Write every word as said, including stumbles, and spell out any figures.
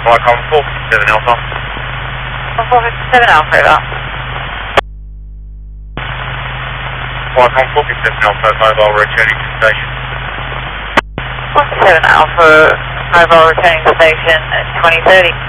Viacom four fifty-seven Alpha. four fifty-seven Alpha, over. Viacom four fifty-seven Alpha, mobile returning to station. four fifty-seven Alpha, mobile returning to station at twenty thirty.